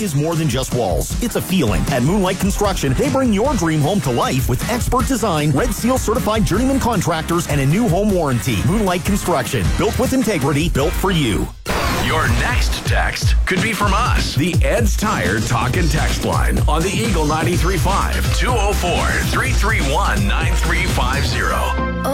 is more than just walls. It's a feeling. At Moonlight Construction, they bring your dream home to life with expert design, Red Seal certified journeyman contractors, and a new home warranty. Moonlight Construction, built with integrity, built for you. Your next text could be from us. The Ed's Tire Talk and Text line on the Eagle 93.5 204-331-9350.